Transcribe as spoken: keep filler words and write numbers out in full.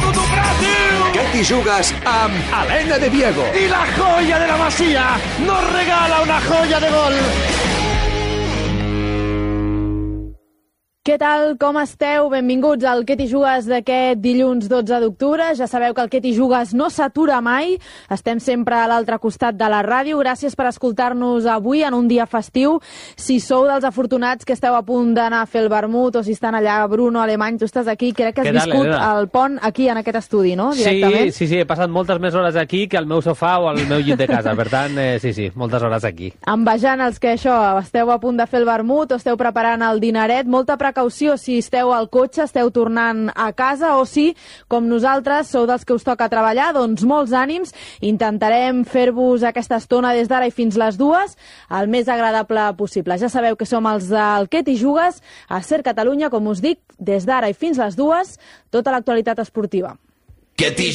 tu Brasil! Què t'hi jugues amb Helena de Diego? Y la joya de la Masía nos regala una joya de gol. Què tal, com esteu? Benvinguts al Què t'hi jugues d'aquest dilluns dotze d'octubre. Ja sabeu que el Què t'hi jugues no s'atura mai. Estem sempre a l'altre costat de la ràdio. Gràcies per escoltar-nos avui en un dia festiu. Si sou dels afortunats que esteu a punt d'anar a fer el vermut o si estan allà Bruno, Alemany, tu estàs aquí, crec que has viscut el pont aquí en aquest estudi, no? Directament. Sí, sí, sí, he passat moltes més hores aquí que al meu sofà o al meu llit de casa. Per tant, eh, sí, sí, moltes hores aquí. Envejant els que això, esteu a punt de fer el vermut o esteu preparant el dinaret, molta precaució si esteu al cotxe, esteu tornant a casa o si, com nosaltres, sou dels que us toca treballar, doncs molts ànims. Intentarem fer-vos aquesta estona des d'ara i fins les dues el més agradable possible. Ja sabeu que som els del Què t'hi jugues a Ser Catalunya, com us dic, des d'ara i fins les dues, tota l'actualitat esportiva. Que t'hi